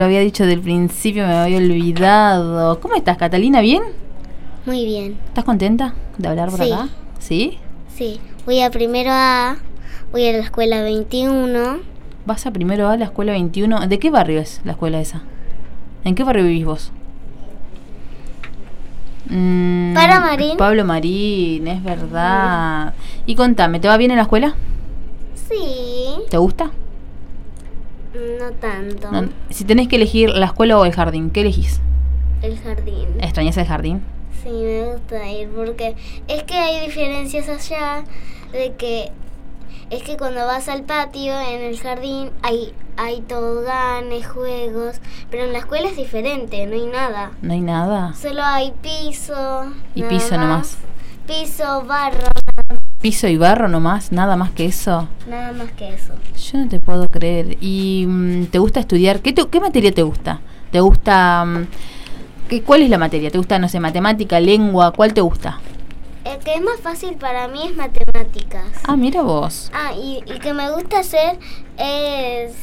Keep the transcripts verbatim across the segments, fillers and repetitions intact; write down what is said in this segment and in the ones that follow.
Lo había dicho del principio, me había olvidado. ¿Cómo estás, Catalina? ¿Bien? Muy bien. ¿Estás contenta de hablar por Sí. acá? ¿Sí? Sí. Voy a primero A, voy a la escuela veintiuno. ¿Vas a primero A la escuela veintiuno? ¿De qué barrio es la escuela esa? ¿En qué barrio vivís vos? Mm, Pablo Marín. Pablo Marín, es verdad. Y contame, ¿te va bien en la escuela? Sí. ¿Te gusta? No tanto. No, si tenés que elegir la escuela o el jardín, ¿qué elegís? El jardín. ¿Extrañas el jardín? Sí, me gusta ir porque es que hay diferencias allá de que es que cuando vas al patio en el jardín hay hay toboganes, juegos, pero en la escuela es diferente, no hay nada. ¿No hay nada? Solo hay piso. Y nada piso más. nomás. Piso, barro, ¿Piso y barro nomás? ¿Nada más que eso? nada más que eso. Yo no te puedo creer. ¿Y mm, te gusta estudiar? ¿Qué, te- qué materia te gusta? ¿Te gusta...? mm, ¿qué, ¿Cuál es la materia? ¿Te gusta, no sé, matemática, lengua? ¿Cuál te gusta? El que es más fácil para mí es matemáticas. Ah, mira vos. Ah, y el que me gusta hacer es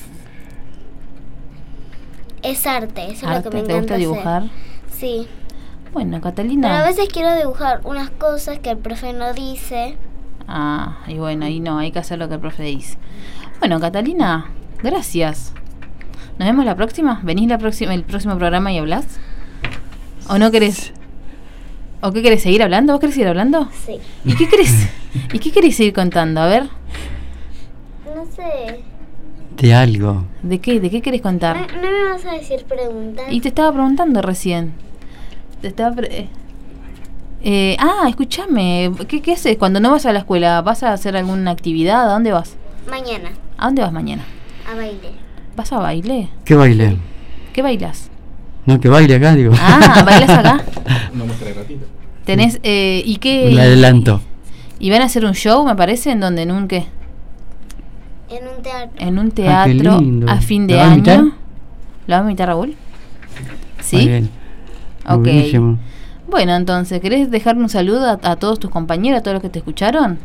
es arte, eso es lo que me ¿Arte? ¿Te encanta gusta hacer. dibujar? Sí, Bueno, pero a Catalina... veces quiero dibujar unas cosas que el profe no dice. Ah, y bueno, ahí no, hay que hacer lo que el profe dice. Bueno, Catalina, gracias. ¿Nos vemos la próxima? ¿Venís la próxima, el próximo programa y hablás? ¿O no querés? ¿O qué querés seguir hablando? ¿Vos querés seguir hablando? Sí. ¿Y qué querés? ¿Y qué querés seguir contando? A ver, No sé. De algo. ¿de qué? ¿De qué querés No, contar? no me vas a decir preguntas. Y te estaba preguntando recién. Te estaba pre- eh, eh, ah, escúchame. ¿Qué, ¿Qué haces cuando no vas a la escuela? ¿Vas a hacer alguna actividad? ¿A dónde vas? Mañana, ¿A dónde vas mañana? a baile. ¿Vas a baile? ¿Qué baile? ¿Qué bailas? No, que baile acá, digo. Ah, ¿bailas acá? Una muestra gratuita. Tenés, eh, ¿y qué? Un adelanto. ¿Y van a hacer un show, me parece? ¿En dónde? ¿En un qué? En un teatro. En un Ah, qué teatro lindo. a fin de ¿La va a invitar? año. ¿La va a invitar Raúl? Muy ¿Sí? bien. Muy Ok. buenísimo. Bueno, entonces, ¿querés dejar un saludo a, a todos tus compañeros, a todos los que te escucharon?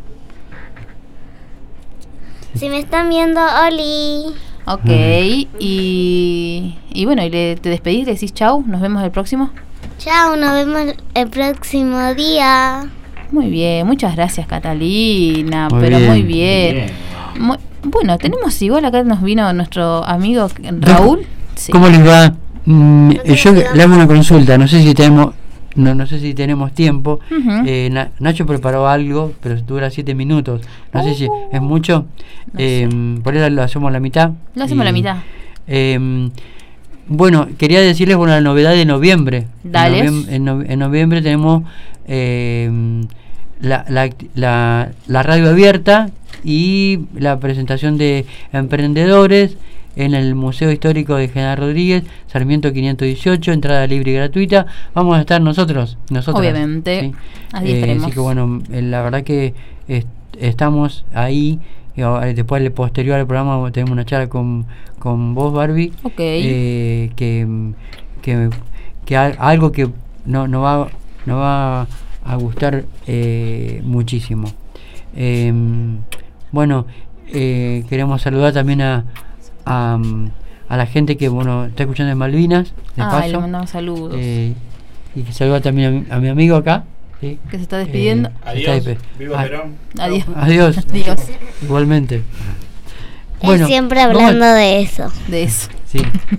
Si me están viendo, Oli. Ok, Mm. y, y bueno, y le, te despedís, le decís chau, nos vemos el próximo. Chao, nos vemos el próximo día. Muy bien, muchas gracias Catalina, Muy pero bien. muy bien. Muy- bueno, tenemos igual acá nos vino nuestro amigo Raúl. Sí. ¿Cómo les va? Mm, No eh, yo tengo idea. le hago una consulta. No sé si tenemos, no, no sé si tenemos tiempo. Ujú. Eh, Na- Nacho preparó algo, pero dura siete minutos. No sé si es mucho. No Eh, por eso lo hacemos la mitad. Lo hacemos Y, la mitad. eh, bueno, quería decirles una novedad de noviembre. Dale. En, noviem- en, no- en noviembre tenemos eh, la, la, act- la, la radio abierta y la presentación de emprendedores en el Museo Histórico de General Rodríguez, Sarmiento quinientos dieciocho, entrada libre y gratuita. Vamos a estar nosotros, nosotras. Obviamente. ¿sí? Ahí Eh, estaremos. así que bueno, eh, la verdad que est- estamos ahí. Y ahora, después, el posterior al programa, tenemos una charla con, con vos, Barbie. Ok. eh, que, que, que al- algo que no, no va no va a gustar eh, muchísimo. Eh, bueno, eh, queremos saludar también a, a, a la gente que bueno está escuchando en Malvinas, de Ay, le paso. mandamos saludos. Eh, y que saluda también a mi, a mi amigo acá. ¿sí? Que se está despidiendo. Eh, Adiós. está despe- Viva Ah, Perón. Adiós. Adiós. Adiós. Igualmente. Él siempre hablando de eso. De eso. Sí.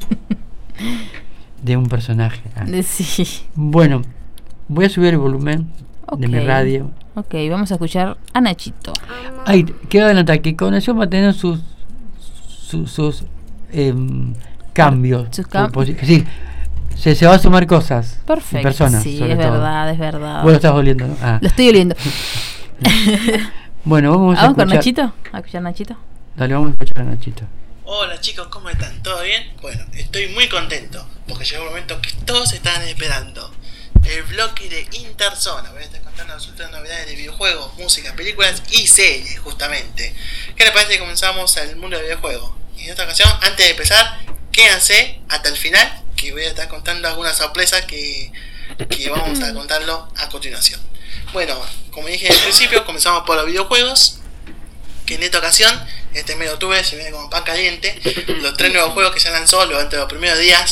De un personaje. Ah. De sí. Bueno, voy a subir el volumen de mi Ok. radio. Ok, vamos a escuchar a Nachito. Ay, quiero adelantar que Conexión va a tener sus sus, sus em, cambios. Sus cam- Posi- es decir, se, se va a sumar cosas. y Perfecto. personas, Sí, sobre es todo. verdad, es verdad. Vos lo estás oliendo, ¿no? Ah. Lo estoy oliendo. Bueno, vamos a ¿Vamos con escuchar. Nachito? ¿A escuchar Nachito? Dale, vamos a escuchar a Nachito. Hola chicos, ¿cómo están? ¿Todo bien? Bueno, estoy muy contento porque llegó el momento que todos estaban esperando. El bloque de Interzona. Voy a estar contando las últimas novedades de videojuegos, música, películas y series, justamente. ¿Qué les parece que comenzamos el mundo del videojuego? Y en esta ocasión, antes de empezar, quédense hasta el final, que voy a estar contando algunas sorpresas que, que vamos a contarlo a continuación. Bueno, como dije al principio, comenzamos por los videojuegos, que en esta ocasión este mes de octubre se viene como pan caliente. Los tres nuevos juegos que se lanzó durante los primeros días